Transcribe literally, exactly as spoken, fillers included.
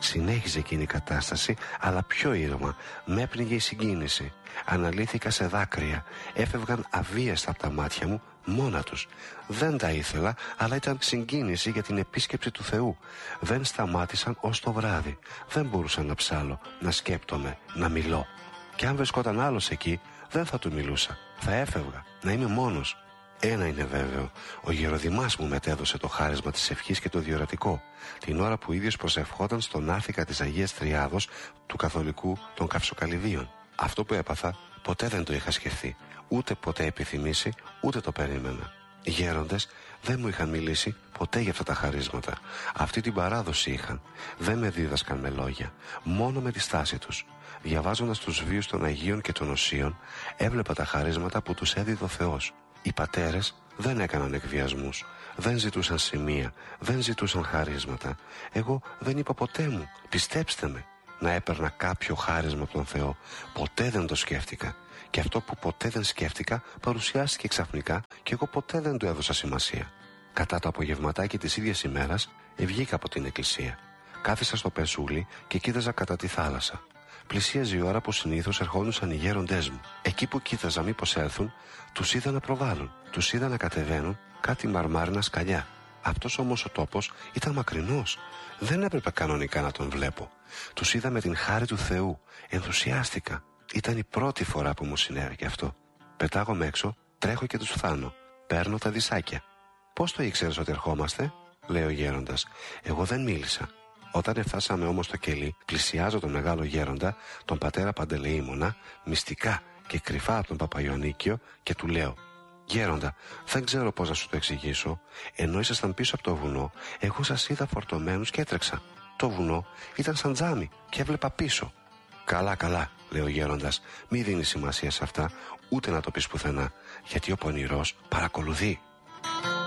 Συνέχιζε εκείνη η κατάσταση, αλλά πιο ήρεμα. Με έπνιγε η συγκίνηση. Αναλύθηκα σε δάκρυα. Έφευγαν αβίαστα από τα μάτια μου μόνα τους. Δεν τα ήθελα, αλλά ήταν συγκίνηση για την επίσκεψη του Θεού. Δεν σταμάτησαν ως το βράδυ. Δεν μπορούσα να ψάλω, να σκέπτομαι, να μιλώ. Και αν βρισκόταν άλλος εκεί, δεν θα του μιλούσα. Θα έφευγα, να είμαι μόνος. Ένα είναι βέβαιο, ο Γεροδημάς μου μετέδωσε το χάρισμα της ευχής και το διορατικό, την ώρα που ίδιος προσευχόταν στον άρθηκα της Αγίας Τριάδος του Καθολικού των Καυσοκαλυβίων. Αυτό που έπαθα ποτέ δεν το είχα σκεφτεί, ούτε ποτέ επιθυμήσει, ούτε το περίμενα. Οι γέροντες δεν μου είχαν μιλήσει ποτέ για αυτά τα χαρίσματα. Αυτή την παράδοση είχαν. Δεν με δίδασκαν με λόγια, μόνο με τη στάση τους. Διαβάζοντας τους βίους των Αγίων και των Οσίων, έβλεπα τα χαρίσματα που τους έδιδε ο Θεός. Οι πατέρες δεν έκαναν εκβιασμούς, δεν ζητούσαν σημεία, δεν ζητούσαν χαρίσματα. Εγώ δεν είπα ποτέ μου, πιστέψτε με, να έπαιρνα κάποιο χάρισμα από τον Θεό. Ποτέ δεν το σκέφτηκα. Και αυτό που ποτέ δεν σκέφτηκα παρουσιάστηκε ξαφνικά και εγώ ποτέ δεν του έδωσα σημασία. Κατά το απογευματάκι της ίδιας ημέρας βγήκα από την εκκλησία. Κάθισα στο πεζούλι και κοίταζα κατά τη θάλασσα. Πλησίαζε η ώρα που συνήθως ερχόντουσαν οι γέροντές μου. Εκεί που κοίταζα μήπως έρθουν, τους είδα να προβάλλουν, τους είδα να κατεβαίνουν κάτι μαρμάρινα σκαλιά. Αυτός όμως ο τόπος ήταν μακρινός. Δεν έπρεπε κανονικά να τον βλέπω. Τους είδα με την χάρη του Θεού. Ενθουσιάστηκα. Ήταν η πρώτη φορά που μου συνέβη αυτό. Πετάγομαι έξω, τρέχω και τους φθάνω. Παίρνω τα δισάκια. «Πώς το ήξερες ότι ερχόμαστε?» λέει ο γέροντας. Εγώ δεν μίλησα. Όταν φτάσαμε όμως στο κελί, πλησιάζω τον μεγάλο γέροντα, τον πατέρα Παντελεήμονα, μυστικά και κρυφά από τον Παπαϊωαννίκιο και του λέω: «Γέροντα, δεν ξέρω πώς να σου το εξηγήσω. Ενώ ήσασταν πίσω από το βουνό, εγώ σας είδα φορτωμένους και έτρεξα. Το βουνό ήταν σαν τζάμι και έβλεπα πίσω». «Καλά, καλά», λέει ο γέροντας, «μη δίνεις σημασία σε αυτά, ούτε να το πεις πουθενά, γιατί ο πονηρός παρακολουθεί».